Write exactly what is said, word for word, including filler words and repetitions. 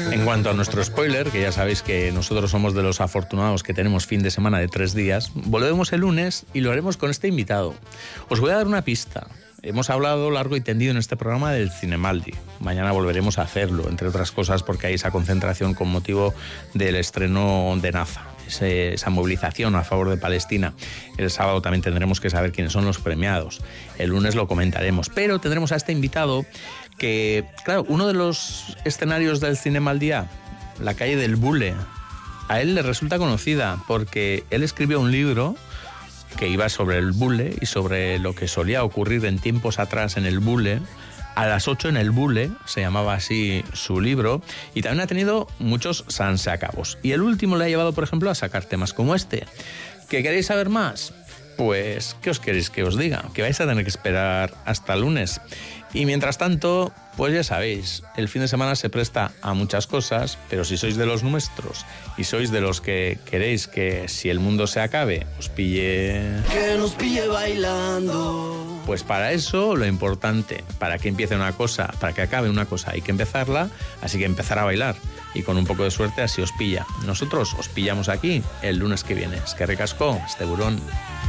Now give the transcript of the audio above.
En cuanto a nuestro spoiler, que ya sabéis que nosotros somos de los afortunados que tenemos fin de semana de tres días, volvemos el lunes y lo haremos con este invitado. Os voy a dar una pista. Hemos hablado largo y tendido en este programa del Cinemaldi. Mañana volveremos a hacerlo, entre otras cosas porque hay esa concentración con motivo del estreno de Naza, ese, esa movilización a favor de Palestina. El sábado también tendremos que saber quiénes son los premiados. El lunes lo comentaremos, pero tendremos a este invitado que, claro, uno de los escenarios del Cinemaldi, la calle del Bule, a él le resulta conocida porque él escribió un libro que iba sobre el Bule y sobre lo que solía ocurrir en tiempos atrás en el Bule. A las ocho en el Bule, se llamaba así su libro, y también ha tenido muchos sansacabos. Y el último le ha llevado, por ejemplo, a sacar temas como este. ¿Que queréis saber más? Pues, ¿qué os queréis que os diga? Que vais a tener que esperar hasta el lunes. Y mientras tanto, pues ya sabéis, el fin de semana se presta a muchas cosas, pero si sois de los nuestros y sois de los que queréis que si el mundo se acabe, os pille... Que nos pille bailando. Pues para eso lo importante, para que empiece una cosa, para que acabe una cosa hay que empezarla, así que empezar a bailar. Y con un poco de suerte así os pilla. Nosotros os pillamos aquí el lunes que viene. Es que recascó, este burón.